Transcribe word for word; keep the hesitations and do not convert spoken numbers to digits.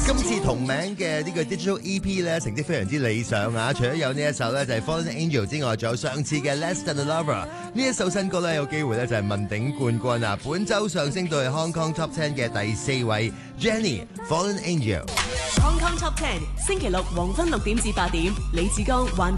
今次同名嘅呢個 Digital E P 咧，成績非常之理想啊！除咗有呢一首咧就係 Fallen Angel 之外，仲有上次嘅 Less Than a Lover 呢一首新歌咧，有機會咧就係問鼎冠軍啊！本周上升到係 Hong Kong Top Ten 嘅第四位 Jenny Fallen Angel。 Hong Kong Top Ten 星期六黃昏六點至八點，李志剛環